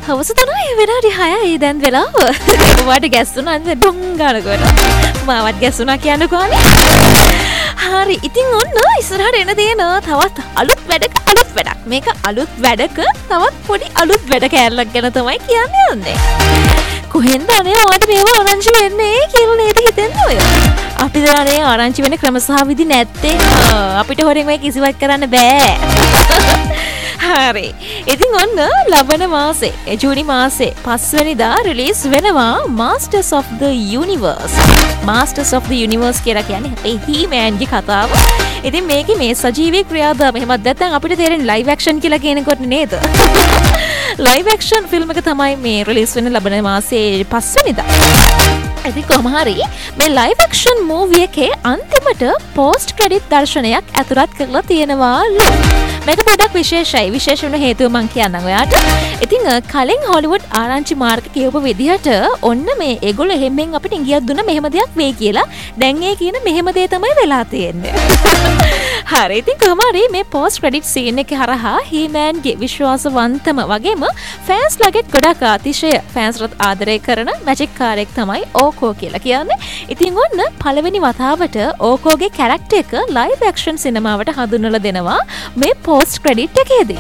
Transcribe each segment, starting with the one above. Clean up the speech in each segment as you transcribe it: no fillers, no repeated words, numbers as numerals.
හවස 3යි විනාඩි 6යි දැන් වෙලාව. ඔයාට ගැස්සුණා නේද ඩොං ගානකොට. මාවත් ගැස්සුණා කියන්නකෝ අනේ. හරි ඉතින් ඔන්න ඉස්සරහට එන දේන තවත් අලුත් වැඩක්. මේක අලුත් වැඩක තවත් පොඩි අලුත් වැඩ කෑල්ලක් ගැන තමයි කියන්න යන්නේ. කොහෙන්ද අනේ ඔයාට මේව ආරංචි වෙන්නේ කියලා නේද හිතෙන්නේ ඔය. අපි දරනේ ආරංචි වෙන ක්‍රම සහ විදි නැත්තේ. අපිට හොරෙන් ඔය කිසිවක් කරන්න බෑ. හරි. ඉතින් ඔන්න ලබන මාසේ ජූනි මාසේ 5 වෙනිදා රිලීස් වෙනවා Masters of the Universe. Masters of the Universe කියලා කියන්නේ අපේ He-Man ගේ කතාව. ඉතින් මේකේ මේ සජීවී ක්‍රියාදාම එහෙමත් නැත්නම් අපිට තේරෙන්නේ live action කියලා කියනකොට නේද? live action film එක තමයි මේ රිලීස් වෙන ලබන මාසේ 5 වෙනිදා. ඉතින් කොහොම හරි මේ live action movie එකේ අන්තිමට post credit දර්ශනයක් ඇතුළත් කරලා තියෙනවාලු. මේක පොඩක් විශේෂයි. විශේෂ වෙන හේතුව මං කියන්නම් ඔයාට. ඉතින් කලින් හොලිවුඩ් ආරංචි මාර්ග කියවපු විදිහට ඔන්න මේ ඒගොල්ලෝ එහෙමෙන් අපිට ඉංගියක් දුන්න මෙහෙම දෙයක් වෙයි කියලා. දැන් ඒ කියන මෙහෙම දේ තමයි වෙලා තියෙන්නේ. හරි ඉතින් කොහොම හරි මේ post credit scene එකේ හරහා He-Man ගේ විශ්වාසවන්තම වගේම fans ලගේ ගොඩක් අතිශය fans රත් ආදරය කරන magic කාරයෙක් තමයි ඕකෝ කියලා කියන්නේ. ඉතින් ඔන්න පළවෙනි වතාවට ඕකෝගේ character එක live action සිනමාවට හඳුන්වලා දෙනවා මේ post credit එකේදී.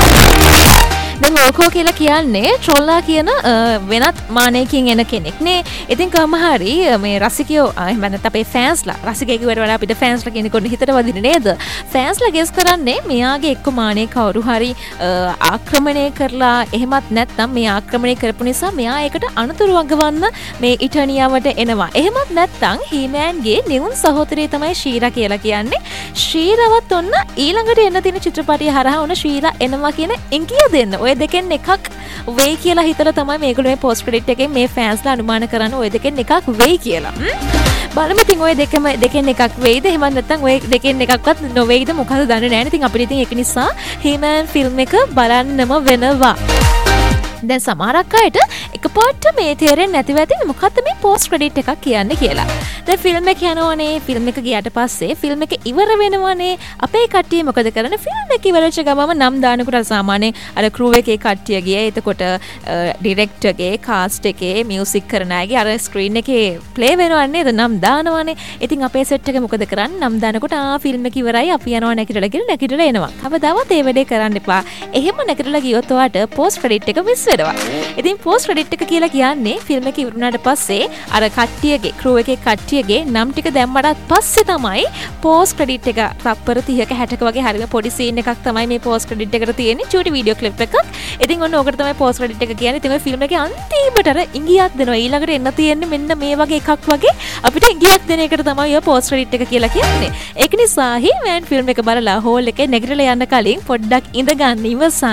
දැන් ඕකෝ කියලා කියන්නේ ට්‍රොල්ලා කියන වෙනත් මානයකින් එන කෙනෙක් නේ. ඉතින් කොහොම හරි මේ රසිකයෝ එහෙම නැත්නම් අපේ ෆෑන්ස්ලා රසිකයෙකුට වඩා අපිට ෆෑන්ස්ලා කියනකොට හිතට වදින්නේ නේද? ෆෑන්ස්ලා ගෙස් කරන්නේ මෙයාගේ එක්ක මානේ කවුරු හරි ආක්‍රමණය කරලා එහෙමත් නැත්නම් මේ ආක්‍රමණය කරපු නිසා මෙයා ඒකට අනතුරු වගවන්න මේ ඉටර්නියාවට එනවා. එහෙමත් නැත්නම් He-Man ගේ නිවුන් සහෝදරිය තමයි ශීරා කියලා කියන්නේ. ශීරවත් ඔන්න ඊළඟට එන්න තියෙන චිත්‍රපටිය හරහා ඔන්න ශීරා එනවා කියන ඉංගිය දෙන්න. ඔය දෙකෙන් එකක් වෙයි කියලා හිතලා තමයි මේගොල්ලෝ මේ post credit එකෙන් මේ fans ලා අනුමාන කරන්නේ ඔය දෙකෙන් එකක් වෙයි කියලා. බලමු ඉතින් ඔය දෙකෙන් එකක් වෙයිද එහෙම නැත්නම් ඔය දෙකෙන් එකක්වත් නොවේයිද මොකද දන්නේ නැහැ. ඉතින් අපිට ඉතින් ඒක නිසා He-Man film එක බලන්නම වෙනවා. දැන් සමහරක් අයට එකපාරට මේ තේරෙන්නේ නැතිව ඇති මොකද්ද මේ post credit එකක් කියන්නේ කියලා. දැන් ෆිල්ම් එක යනවනේ ෆිල්ම් එක ගියාට පස්සේ ෆිල්ම් එක ඉවර වෙනවනේ. අපේ කට්ටිය මොකද කරන්නේ ෆිල්ම් එක ඉවරච්ච ගමම නම් දානකොට සාමාන්‍යයෙන් අර ක්‍රූ එකේ කට්ටිය ගියේ. එතකොට ඩිරෙක්ටර්ගේ කාස්ට් එකේ මියුසික් කරන අයගේ අර ස්ක්‍රීන් එකේ ප්ලේ වෙනවන්නේ නේද නම් දානවනේ. ඉතින් අපේ සෙට් එක මොකද කරන්නේ නම් දානකොට ෆිල්ම් එක ඉවරයි අපි යනවා නැගිටලා කියලා නැගිටලා එනවා. කවදාවත් ඒ වැඩේ කරන්න එපා. එහෙම නැගිටලා ගියොත් ඔයාට post credit එක මිස් වෙනවා. ඉතින් post credit එක කියලා කියන්නේ ෆිල්ම් එක ඉවරුනාට පස්සේ අර කට්ටියගේ ක්‍රූ එකේ කට්ටියගේ නම් ටික දැම්මඩත් පස්සේ තමයි post credit එක තප්පර 30ක 60ක වගේ හරිම පොඩි scene එකක් තමයි මේ post credit එකට තියෙන්නේ චූටි වීඩියෝ ක්ලිප් එකක්. ඉතින් ඔන්න ඕකට තමයි post credit එක කියන්නේ. ඉතින් ඔය ෆිල්ම් එකේ අන්තිමට අර ඉංගියක් දෙනවා. ඊළඟට එන්න තියෙන්නේ මෙන්න මේ වගේ එකක් වගේ අපිට ඉංගියක් දෙන එකට තමයි ඔය post credit එක කියලා කියන්නේ. ඒක නිසා He-Man ෆිල්ම් එක බලලා හෝල් එකේ නැගිටලා යන්න කලින් පොඩ්ඩක් ඉඳගන්න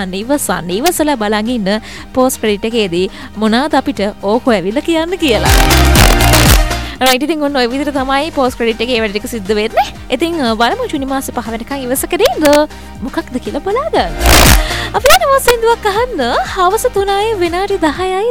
ඉවසලා බලන් ඉන්න post credit එකේදී මොනවාද අපිට ඕකෝ ඇවිල්ලා කියන්න කියලා. right ඉතින් ඔන්න ඔය විදිහට තමයි post credit එකේ ඒ වැඩ ටික සිද්ධ වෙන්නේ. ඉතින් බලමු ජූනි මාසේ 5 වෙනිකන් ඉවසකදී මොකක්ද කියලා බලාගන්න. අපි යනවා සින්දුවක් අහන්න. හවස 3යි විනාඩි 10යි